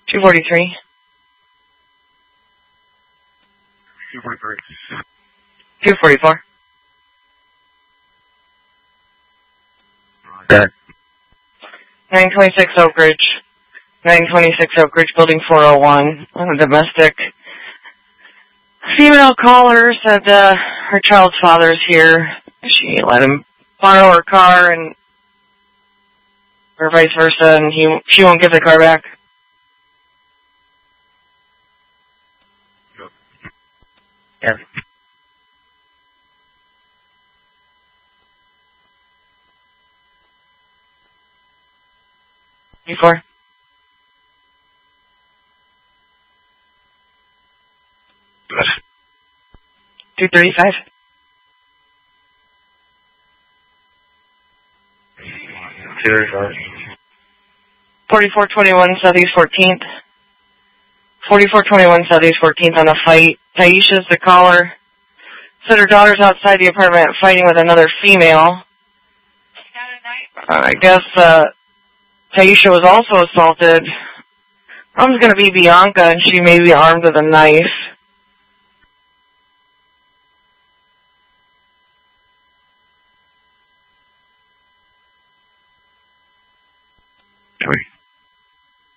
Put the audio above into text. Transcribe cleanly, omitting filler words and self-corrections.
243. 243. 244. Okay. 926 Oak Ridge. 926 Oak Ridge, Building 401. A domestic female caller said her child's father's here. She let him borrow her car, and or vice versa, and she won't give the car back. Yeah. Before. 235. 235. 4421 Southeast 14th. 4421 Southeast 14th on a fight. Taisha's the caller. Said her daughter's outside the apartment fighting with another female. I guess Taisha was also assaulted. Mom's going to be Bianca, and she may be armed with a knife.